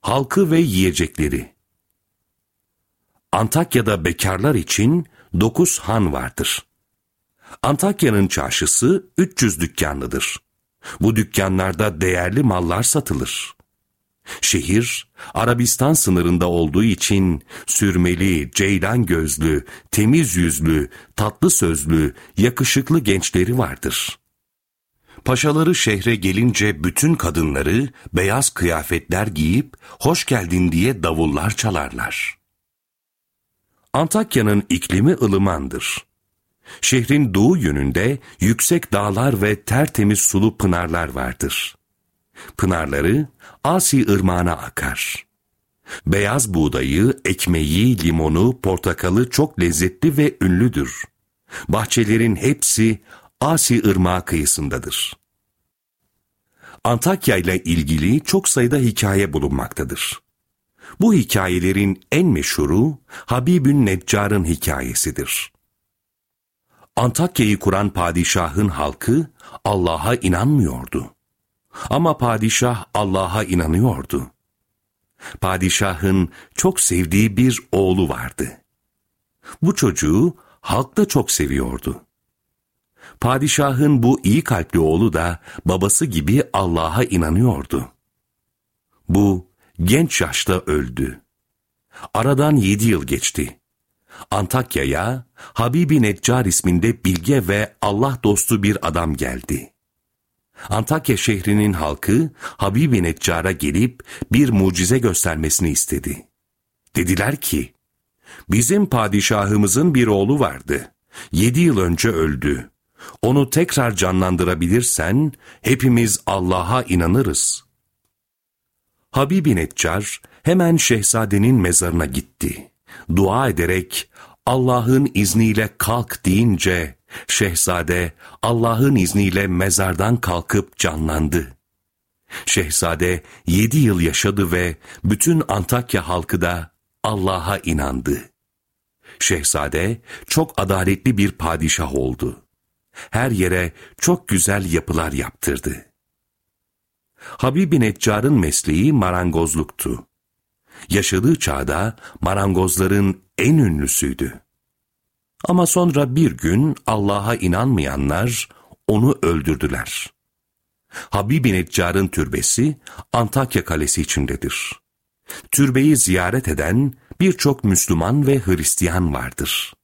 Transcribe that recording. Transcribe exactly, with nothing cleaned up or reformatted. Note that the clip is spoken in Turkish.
Halkı ve yiyecekleri. Antakya'da bekarlar için dokuz han vardır. Antakya'nın çarşısı üç yüz dükkanlıdır. Bu dükkanlarda değerli mallar satılır. Şehir, Arabistan sınırında olduğu için sürmeli, ceylan gözlü, temiz yüzlü, tatlı sözlü, yakışıklı gençleri vardır. Paşaları şehre gelince bütün kadınları beyaz kıyafetler giyip hoş geldin diye davullar çalarlar. Antakya'nın iklimi ılımandır. Şehrin doğu yönünde yüksek dağlar ve tertemiz sulu pınarlar vardır. Pınarları Asi Irmağı'na akar. Beyaz buğdayı, ekmeği, limonu, portakalı çok lezzetli ve ünlüdür. Bahçelerin hepsi Asi Irmağı kıyısındadır. Antakya ile ilgili çok sayıda hikaye bulunmaktadır. Bu hikayelerin en meşhuru Habibün Neccar'ın hikayesidir. Antakya'yı kuran padişahın halkı Allah'a inanmıyordu. Ama padişah Allah'a inanıyordu. Padişahın çok sevdiği bir oğlu vardı. Bu çocuğu halk da çok seviyordu. Padişahın bu iyi kalpli oğlu da babası gibi Allah'a inanıyordu. Bu genç yaşta öldü. Aradan yedi yıl geçti. Antakya'ya Habib-i Neccar isminde bilge ve Allah dostu bir adam geldi. Antakya şehrinin halkı Habib-i Neccar'a gelip bir mucize göstermesini istedi. Dediler ki, bizim padişahımızın bir oğlu vardı. Yedi yıl önce öldü. Onu tekrar canlandırabilirsen hepimiz Allah'a inanırız. Habib-i Neccar hemen şehzadenin mezarına gitti. Dua ederek Allah'ın izniyle kalk deyince şehzade Allah'ın izniyle mezardan kalkıp canlandı. Şehzade yedi yıl yaşadı ve bütün Antakya halkı da Allah'a inandı. Şehzade çok adaletli bir padişah oldu. Her yere çok güzel yapılar yaptırdı. Habib-i Neccar'ın mesleği marangozluktu. Yaşadığı çağda marangozların en ünlüsüydü. Ama sonra bir gün Allah'a inanmayanlar onu öldürdüler. Habib-i Neccar'ın türbesi Antakya Kalesi içindedir. Türbeyi ziyaret eden birçok Müslüman ve Hristiyan vardır.